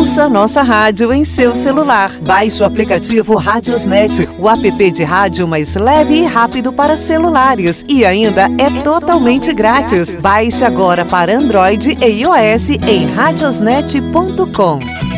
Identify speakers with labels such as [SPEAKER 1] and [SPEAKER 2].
[SPEAKER 1] Ouça nossa rádio em seu celular. Baixe o aplicativo Radiosnet, o app de rádio mais leve e rápido para celulares. E ainda é totalmente grátis. Baixe agora para Android e iOS em radiosnet.com.